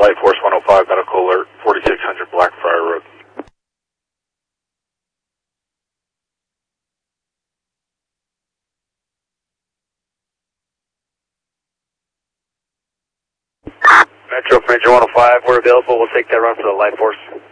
Light Force 105, medical alert, 4600 Blackfriar Road. Metro Ranger 105, we're available. We'll take that run for the Light Force.